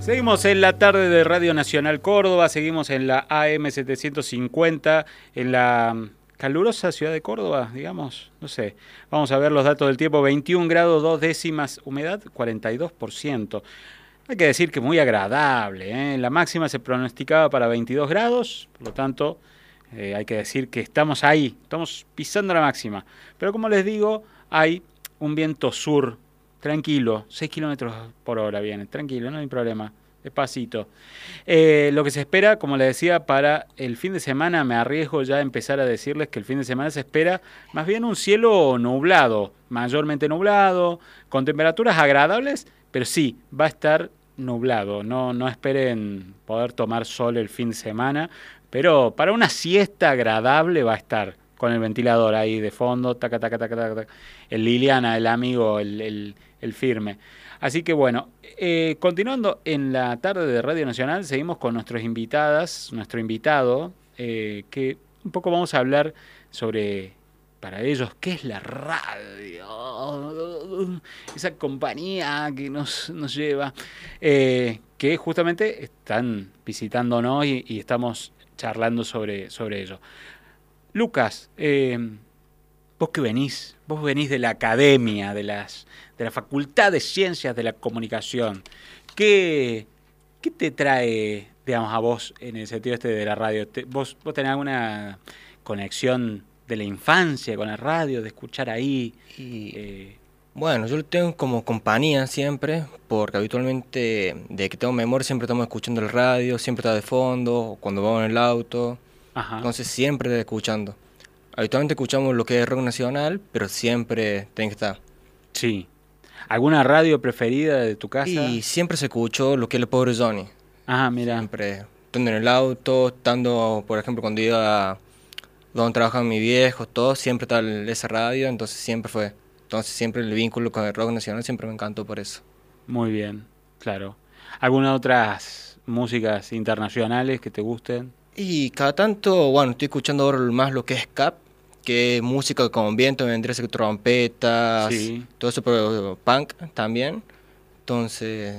Seguimos en la tarde de Radio Nacional Córdoba, seguimos en la AM 750, en la calurosa ciudad de Córdoba, digamos, no sé. Vamos a ver los datos del tiempo: 21 grados 2 décimas, humedad 42%. Hay que decir que muy agradable, ¿eh? La máxima se pronosticaba para 22 grados, por lo tanto, hay que decir que estamos ahí, estamos pisando la máxima. Pero como les digo, hay un viento sur, tranquilo, 6 kilómetros por hora viene, tranquilo, no hay problema, despacito. Lo que se espera, como les decía, para el fin de semana, me arriesgo ya a empezar a decirles que el fin de semana se espera más bien un cielo nublado, mayormente nublado, con temperaturas agradables, pero sí, va a estar nublado. No esperen poder tomar sol el fin de semana, pero para una siesta agradable va a estar, con el ventilador ahí de fondo, taca, taca, taca, taca, taca. El Liliana, el amigo, el firme. Así que bueno, continuando en la tarde de Radio Nacional, seguimos con nuestros invitadas, nuestro invitado, que un poco vamos a hablar sobre, para ellos, qué es la radio, esa compañía que nos lleva, que justamente están visitándonos y estamos charlando sobre ello. Lucas, vos venís de la academia, de la Facultad de Ciencias de la Comunicación. ¿Qué te trae, digamos, a vos en el sentido de la radio? ¿Vos tenés alguna conexión de la infancia con la radio, de escuchar ahí? Bueno, yo lo tengo como compañía siempre, porque habitualmente, de que tengo memoria, siempre estamos escuchando el radio, siempre está de fondo, o cuando vamos en el auto. Ajá. Entonces siempre escuchando. Habitualmente escuchamos lo que es rock nacional, pero siempre tiene que estar. Sí. ¿Alguna radio preferida de tu casa? Y siempre se escuchó lo que es el pobre Johnny. Ah, mira. Siempre, estando en el auto, estando, por ejemplo, cuando iba a donde trabajaban mis viejos, todo, siempre estaba esa radio, entonces siempre fue. Entonces siempre el vínculo con el rock nacional siempre me encantó por eso. Muy bien, claro. ¿Algunas otras músicas internacionales que te gusten? Y cada tanto, bueno, estoy escuchando ahora más lo que es ska, que es música con viento, vendría a ser trompetas, Sí. todo eso, pero punk también. Entonces,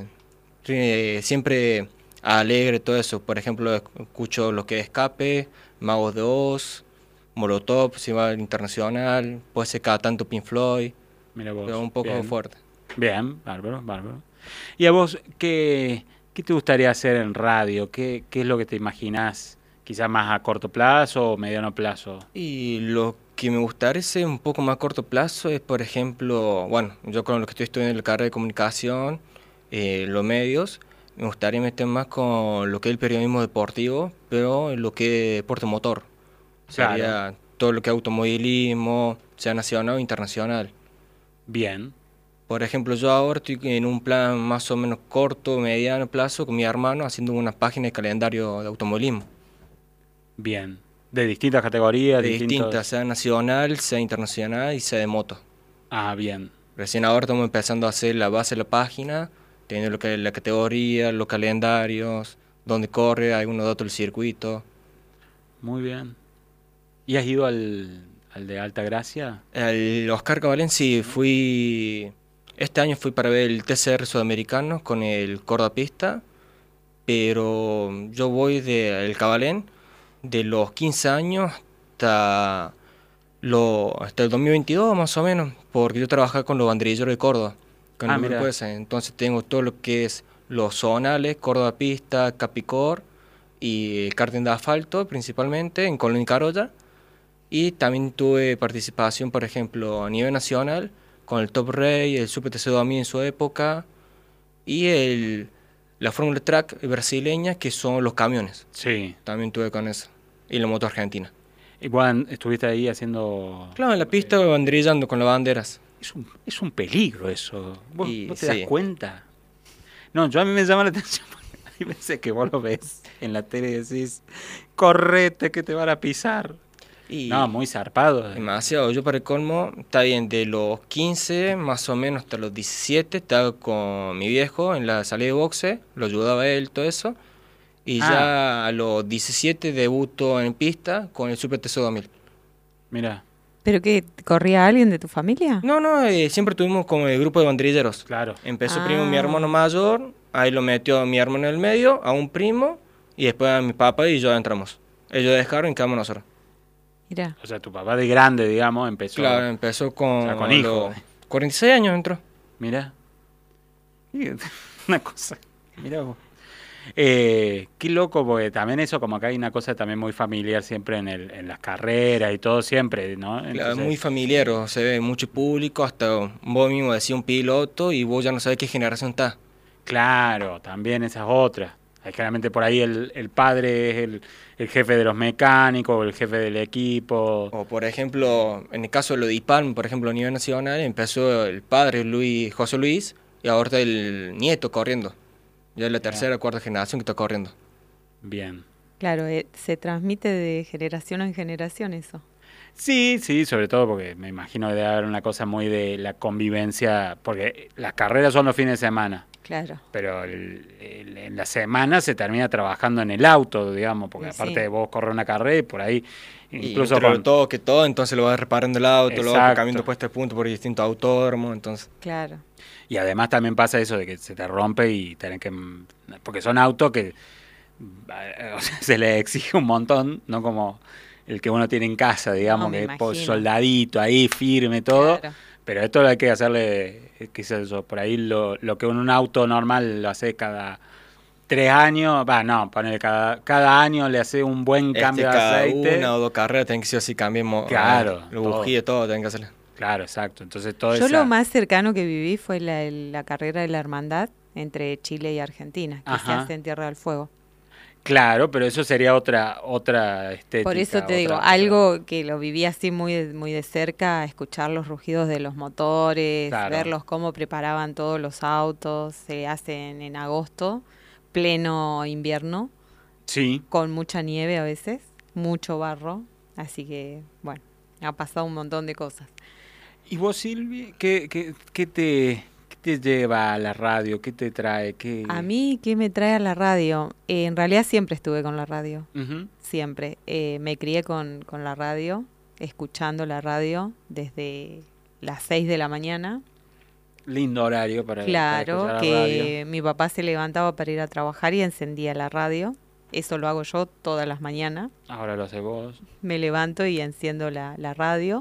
siempre alegre todo eso. Por ejemplo, escucho lo que es Escape, Magos de Oz, Molotov, si va al internacional, puede ser cada tanto Pink Floyd, Mira vos. pero un poco Bien. fuerte. Bien, bárbaro, bárbaro. ¿Y a vos qué te gustaría hacer en radio? ¿Qué es lo que te imaginás? ¿Quizás más a corto plazo o mediano plazo? Y lo que me gustaría hacer un poco más a corto plazo es, por ejemplo, bueno, yo con lo que estoy estudiando en la carrera de comunicación, los medios, me gustaría meter más con lo que es el periodismo deportivo, pero en lo que es deporte motor. Claro. Sería todo lo que es automovilismo, sea nacional o internacional. Bien. Por ejemplo, yo ahora estoy en un plan más o menos corto, mediano plazo con mi hermano haciendo una página de calendario de automovilismo. Bien. De distintas categorías, De distintos... distintas, sea nacional, sea internacional y sea de moto. Ah, bien. Recién ahora estamos empezando a hacer la base de la página, teniendo lo que es la categoría, los calendarios, dónde corre, algunos datos del circuito. Muy bien. ¿Y has ido al de Altagracia? El Oscar Cabalén sí, este año fui para ver el TCR sudamericano con el Córdoba Pista, pero yo voy del Cabalén de los 15 años hasta el 2022 más o menos, porque yo trabajaba con los banderilleros de Córdoba, con el grupo ese. Entonces tengo todo lo que es los zonales, Córdoba Pista, Capicor y karting de asfalto principalmente en Colón y Carolla. Y también tuve participación, por ejemplo, a nivel nacional con el Top Race, el Super TC 2000 en su época y la Fórmula Track brasileña, que son los camiones. Sí. También tuve con eso. Y la moto argentina. Igual estuviste ahí haciendo... Claro, en la pista banderillando con las banderas. Es un peligro eso. ¿Vos te das sí. cuenta? No, a mí me llama la atención. Hay veces que vos lo ves en la tele y decís, correte que te van a pisar. No, muy zarpado. Demasiado. Yo para el colmo, está bien, de los 15 más o menos hasta los 17 estaba con mi viejo en la salida de boxe, lo ayudaba a él, todo eso. Y ya a los 17 debuto en pista con el Super TC 2000. Mira. ¿Pero qué? ¿Corría alguien de tu familia? No, siempre tuvimos como el grupo de banderilleros. Claro. Empezó primero mi hermano mayor, ahí lo metió mi hermano en el medio, a un primo, y después a mi papá y yo entramos. Ellos dejaron y quedamos nosotros. Mirá. O sea, tu papá de grande, digamos, empezó... Claro, empezó con, o sea, con hijo. 46 años entró. Mira. Una cosa. Mira vos. Qué loco, porque también eso, como acá hay una cosa también muy familiar siempre en las carreras y todo siempre, ¿no? Entonces, Claro, muy familiar, se ve mucho público, hasta vos mismo decís un piloto y vos ya no sabés qué generación está. claro, también esas otras. Generalmente por ahí el padre es el jefe de los mecánicos, o el jefe del equipo. O por ejemplo, en el caso de lo de IPAM, por ejemplo, a nivel nacional, empezó el padre José Luis, y ahora está el nieto corriendo. Ya es la tercera o cuarta generación que está corriendo. Bien. Claro, se transmite de generación en generación eso. Sí, sí, sobre todo porque me imagino que debe haber una cosa muy de la convivencia, porque las carreras son los fines de semana, Claro. pero en la semana se termina trabajando en el auto, digamos, porque Sí. aparte de vos correr una carrera y por ahí, incluso entre con... todo, que todo, entonces lo vas reparando el auto, lo vas Exacto. cambiando puesto a punto por distintos autódromos, entonces... Claro. Y además también pasa eso de que se te rompe y tenés que... Porque son autos que o sea, se les exige un montón, no como el que uno tiene en casa, digamos, No, me que es imagino. soldadito ahí, firme, todo. Claro. Pero esto hay que hacerle, qué sé yo, por ahí lo que en un auto normal lo hace cada 3 años, ponele cada año le hace un buen cambio de cada aceite. una o dos carreras tienen que ser así, cambiemos Claro, los bujíos, todo tienen que hacerle. Claro, exacto. Entonces todo Yo eso. lo más cercano que viví fue la carrera de la hermandad entre Chile y Argentina, que se Ajá. hace en Tierra del Fuego. Claro, pero eso sería otra estética. Por eso te digo, otra- algo que lo viví así muy de cerca, escuchar los rugidos de los motores, Claro. verlos cómo preparaban todos los autos, se hacen en agosto, pleno invierno, Sí. con mucha nieve a veces, mucho barro, así que bueno, ha pasado un montón de cosas. ¿Y vos, Silvi, qué te lleva a la radio? ¿Qué te trae? ¿Qué... A mí, ¿qué me trae a la radio? En realidad siempre estuve con la radio, Ujú. siempre. Me crié con la radio, escuchando la radio desde las 6 de la mañana. Lindo horario para Claro, escuchar la que mi papá se levantaba para ir a trabajar y encendía la radio. Eso lo hago yo todas las mañanas. radio. Ahora lo haces vos. Me levanto y enciendo la radio.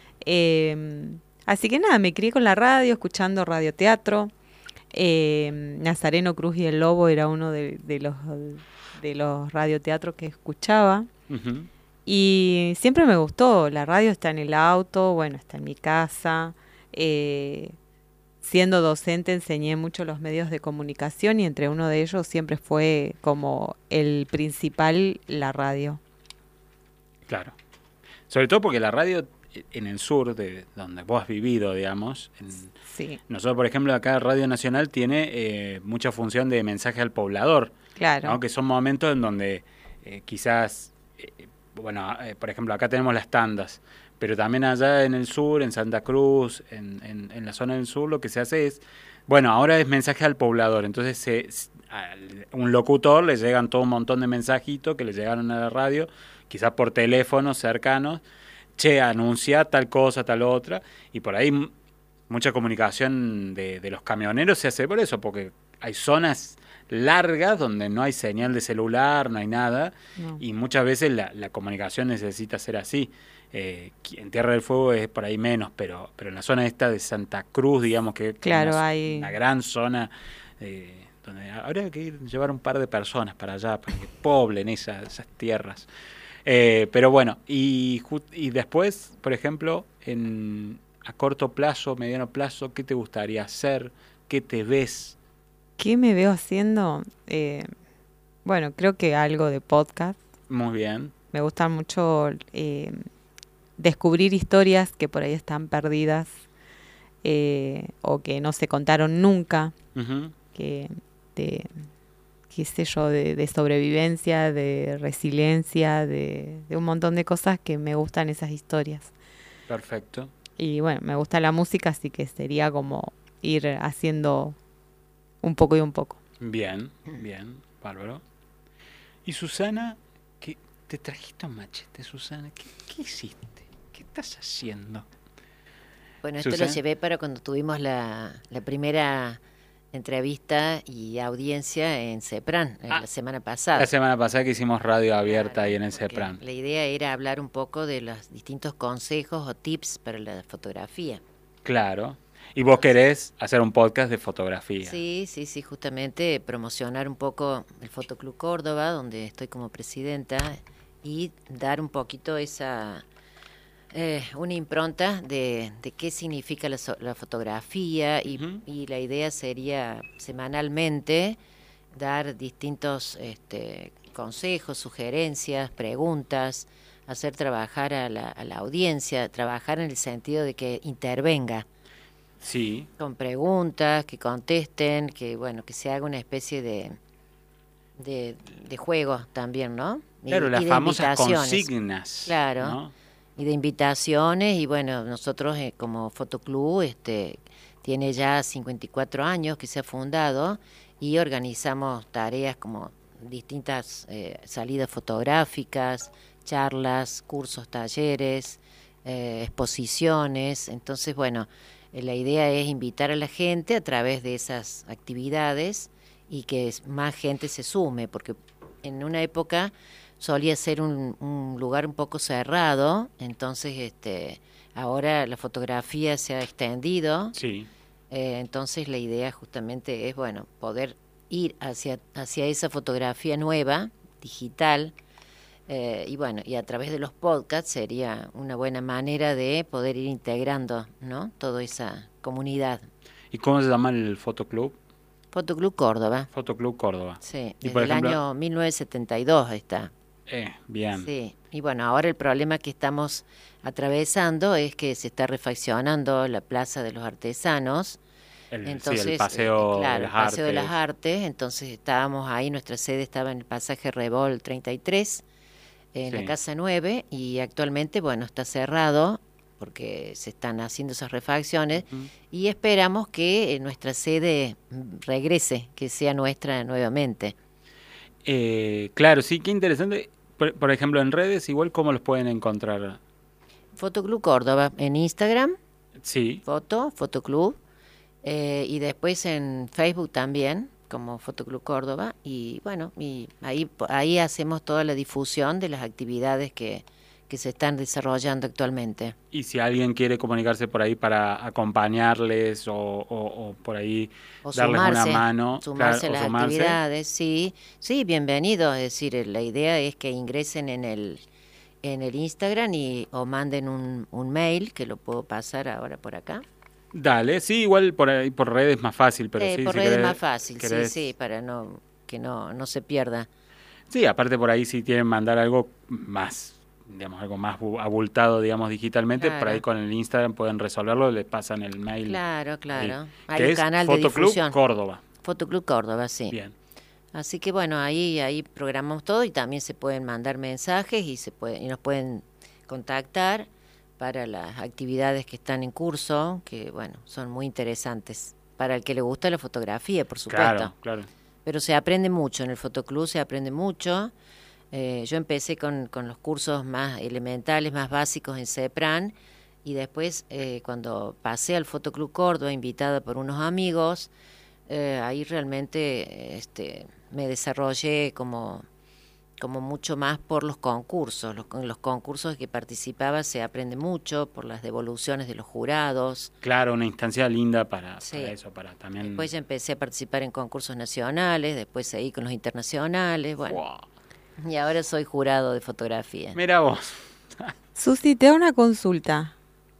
Así que nada, me crié con la radio, escuchando radioteatro. Nazareno Cruz y el Lobo era uno de los radioteatros que escuchaba. Ujú. Y siempre me gustó. La radio está en el auto, bueno, está en mi casa. Siendo docente enseñé mucho los medios de comunicación y entre uno de ellos siempre fue como el principal la radio. Claro. Sobre todo porque la radio en el sur, de donde vos has vivido, digamos, Sí, nosotros, por ejemplo, acá Radio Nacional tiene mucha función de mensaje al poblador, claro. ¿no? Que son momentos en donde quizás, por ejemplo, acá tenemos las tandas, pero también allá en el sur, en Santa Cruz, en la zona del sur, lo que se hace es, bueno, ahora es mensaje al poblador, entonces un locutor le llegan todo un montón de mensajitos que le llegaron a la radio, quizás por teléfonos cercanos, che, anuncia tal cosa, tal otra, y por ahí mucha comunicación de los camioneros se hace por eso, porque hay zonas largas donde no hay señal de celular, no hay nada, No. y muchas veces la comunicación necesita ser así. En Tierra del Fuego es por ahí menos, pero en la zona esta de Santa Cruz, digamos que Claro, es hay- una gran zona donde habría que llevar un par de personas para allá, para que poblen esas tierras. Pero bueno, y después, por ejemplo, a corto plazo, mediano plazo, ¿qué te gustaría hacer? ¿Qué te ves? ¿Qué me veo haciendo? Bueno, creo que algo de podcast. Muy bien. Me gusta mucho descubrir historias que por ahí están perdidas o que no se contaron nunca, Ujú. que de, qué sé yo, de sobrevivencia, de resiliencia, de un montón de cosas que me gustan esas historias. Perfecto. Y bueno, me gusta la música, así que sería como ir haciendo un poco y un poco. Bien, bien, bárbaro. Y Susana, ¿qué te trajiste un machete, Susana? ¿Qué hiciste? ¿Qué estás haciendo? Bueno, esto Susana. lo llevé para cuando tuvimos la primera entrevista y audiencia en CEPRAN la semana pasada. La semana pasada que hicimos radio abierta, claro, ahí en el CEPRAN. La idea era hablar un poco de los distintos consejos o tips para la fotografía. Claro. Y vos querés hacer un podcast de fotografía. Sí, justamente promocionar un poco el Fotoclub Córdoba, donde estoy como presidenta, y dar un poquito una impronta de qué significa la fotografía y la idea sería semanalmente dar distintos consejos, sugerencias, preguntas, hacer trabajar a la audiencia, trabajar en el sentido de que intervenga. Sí. Con preguntas, que contesten, que se haga una especie de juego también, ¿no? Claro, las famosas consignas. Claro. ¿No? Y de invitaciones, y nosotros como Fotoclub tiene ya 54 años que se ha fundado y organizamos tareas como distintas salidas fotográficas, charlas, cursos, talleres, exposiciones. Entonces, la idea es invitar a la gente a través de esas actividades y que más gente se sume, porque en una época solía ser un lugar un poco cerrado, entonces ahora la fotografía se ha extendido. Sí. Entonces la idea justamente es poder ir hacia esa fotografía nueva, digital, y a través de los podcasts sería una buena manera de poder ir integrando, ¿no?, toda esa comunidad. ¿Y cómo se llama el Fotoclub? Fotoclub Córdoba. Fotoclub Córdoba. Sí, desde el año 1972 está. Bien. Sí, y ahora el problema que estamos atravesando es que se está refaccionando la Plaza de los Artesanos. Entonces, el Paseo de las Artes. El Paseo de las Artes, entonces estábamos ahí, nuestra sede estaba en el pasaje Rebol 33, en la Casa 9, y actualmente, está cerrado porque se están haciendo esas refacciones, y esperamos que nuestra sede regrese, que sea nuestra nuevamente. Claro, sí, qué interesante. Por ejemplo, en redes, igual, ¿cómo los pueden encontrar? Fotoclub Córdoba en Instagram. Sí. Fotoclub. Y después en Facebook también, como Fotoclub Córdoba. Y y ahí hacemos toda la difusión de las actividades que se están desarrollando actualmente. Y si alguien quiere comunicarse por ahí para acompañarles o por ahí darles una mano. Sumarse a las actividades, sí, bienvenido. Es decir, la idea es que ingresen en el Instagram o manden un mail, que lo puedo pasar ahora por acá. Dale, sí, igual por ahí por redes es más fácil, pero sí. Por redes es más fácil, sí, para que no se pierda. Sí, aparte por ahí si quieren mandar algo más, digamos, algo más abultado, digamos, digitalmente, claro. Por ahí con el Instagram pueden resolverlo, les pasan el mail. Claro. Hay un canal de difusión. Córdoba. Fotoclub Córdoba, sí. Bien. Así que ahí programamos todo, y también se pueden mandar mensajes y nos pueden contactar para las actividades que están en curso, que son muy interesantes para el que le gusta la fotografía, por supuesto. Claro. Pero se aprende mucho, en el Fotoclub se aprende mucho. Yo empecé con los cursos más elementales, más básicos en CEPRAN, y después cuando pasé al Fotoclub Córdoba, invitada por unos amigos, ahí realmente me desarrollé como mucho más por los concursos. En los concursos que participaba se aprende mucho por las devoluciones de los jurados. Claro, una instancia linda para eso, para también. Después ya empecé a participar en concursos nacionales, después seguí con los internacionales, Wow. Y ahora soy jurado de fotografía. Mira vos. Susi, te hago una consulta.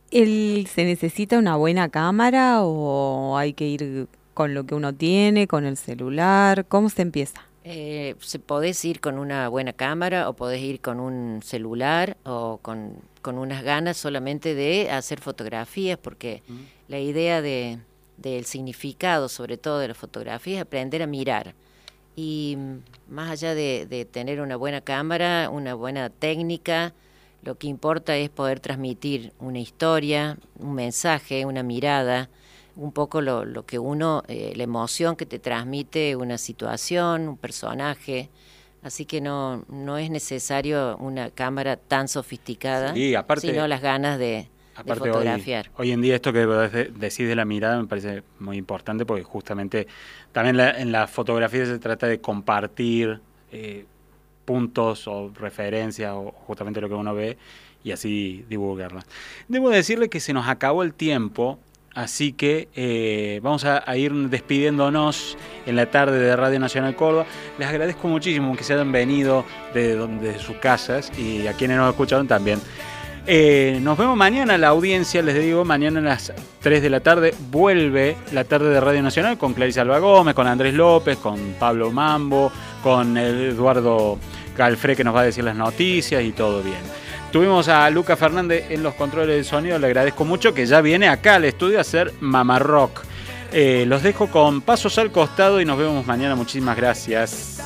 ¿Se necesita una buena cámara o hay que ir con lo que uno tiene, con el celular? ¿Cómo se empieza? Podés ir con una buena cámara o podés ir con un celular o con unas ganas solamente de hacer fotografías, porque la idea del significado, sobre todo de la fotografía, es aprender a mirar. Y más allá de tener una buena cámara, una buena técnica, lo que importa es poder transmitir una historia, un mensaje, una mirada, un poco lo que la emoción que te transmite una situación, un personaje. Así que no es necesario una cámara tan sofisticada, sí, aparte, sino las ganas de Aparte fotografiar. Hoy en día esto que decís de la mirada me parece muy importante porque justamente también en la fotografía se trata de compartir puntos o referencias o justamente lo que uno ve y así divulgarla. Debo decirle que se nos acabó el tiempo, así que vamos a ir despidiéndonos en la tarde de Radio Nacional Córdoba. Les agradezco muchísimo que se hayan venido de sus casas y a quienes nos escucharon también. Nos vemos mañana, la audiencia, les digo, mañana a las 3 de la tarde vuelve la tarde de Radio Nacional con Clarisa Alba Gómez, con Andrés López, con Pablo Mambo, con Eduardo Galfré que nos va a decir las noticias y todo bien. Tuvimos a Luca Fernández en los controles del sonido, le agradezco mucho que ya viene acá al estudio a hacer Mamá Rock. Los dejo con Pasos al Costado y nos vemos mañana, muchísimas gracias.